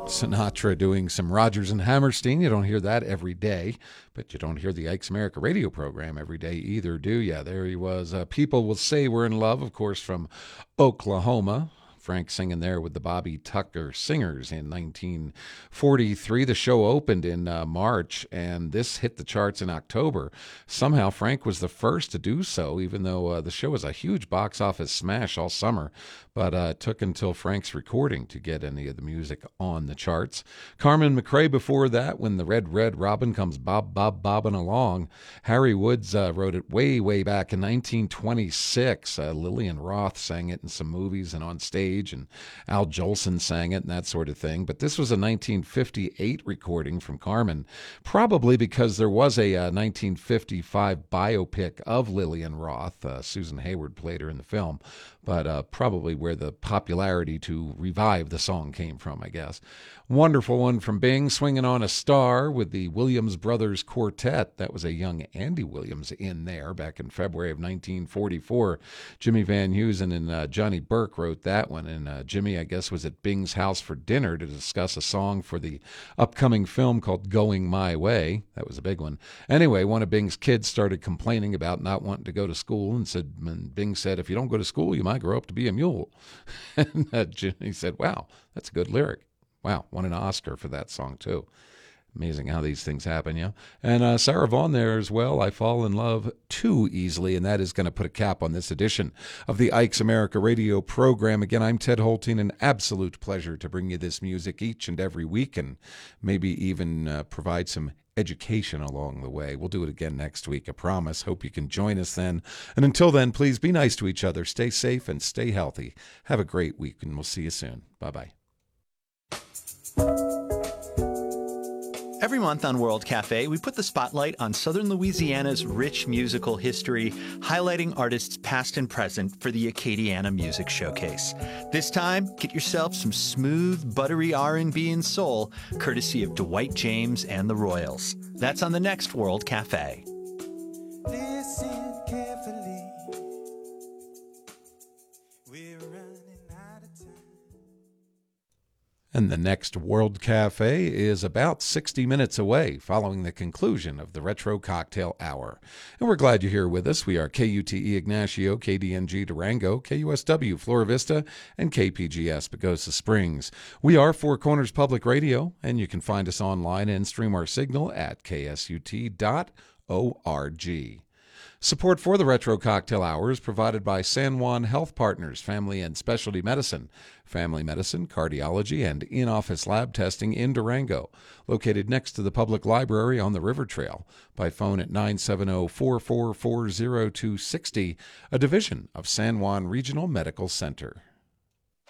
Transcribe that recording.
Sinatra doing some Rodgers and Hammerstein. You don't hear that every day, but you don't hear the Ike's America radio program every day either, do you? There he was. People Will Say We're in Love, of course, from Oklahoma. Frank singing there with the Bobby Tucker Singers in 1943. The show opened in March, and this hit the charts in October. Somehow, Frank was the first to do so, even though the show was a huge box office smash all summer. But it took until Frank's recording to get any of the music on the charts. Carmen McRae before that, When the Red, Red Robin Comes Bobbing Along. Harry Woods wrote it way back in 1926. Lillian Roth sang it in some movies and on stage, and Al Jolson sang it and that sort of thing. But this was a 1958 recording from Carmen, probably because there was a 1955 biopic of Lillian Roth. Susan Hayward played her in the film, but probably where the popularity to revive the song came from, I guess. Wonderful one from Bing, Swinging on a Star with the Williams Brothers Quartet. That was a young Andy Williams in there back in February of 1944. Jimmy Van Heusen and Johnny Burke wrote that one, and Jimmy, I guess, was at Bing's house for dinner to discuss a song for the upcoming film called Going My Way. That was a big one. Anyway, one of Bing's kids started complaining about not wanting to go to school, and Bing said, if you don't go to school, you might grow up to be a mule. And Jimmy said, wow, that's a good lyric. Wow, won an Oscar for that song, too. Amazing how these things happen, yeah. And Sarah Vaughan there as well, I Fall in Love Too Easily, and that is going to put a cap on this edition of the Ike's America radio program. Again, I'm Ted Holting, an absolute pleasure to bring you this music each and every week, and maybe even provide some education along the way. We'll do it again next week, I promise. Hope you can join us then. And until then, please be nice to each other, stay safe, and stay healthy. Have a great week, and we'll see you soon. Bye-bye. Every month on World Cafe, we put the spotlight on Southern Louisiana's rich musical history, highlighting artists past and present for the Acadiana Music Showcase. This time, get yourself some smooth, buttery R&B and soul, courtesy of Dwight James and the Royals. That's on the next World Cafe. Listen carefully. We're running out of time. And the next World Cafe is about 60 minutes away following the conclusion of the Retro Cocktail Hour. And we're glad you're here with us. We are KUTE Ignacio, KDNG Durango, KUSW Flora Vista, and KPGS Pagosa Springs. We are Four Corners Public Radio, and you can find us online and stream our signal at ksut.org. Support for the Retro Cocktail Hour is provided by San Juan Health Partners, Family and Specialty Medicine, Family Medicine, Cardiology, and in-office lab testing in Durango, located next to the Public Library on the River Trail, by phone at 970-444-0260, a division of San Juan Regional Medical Center.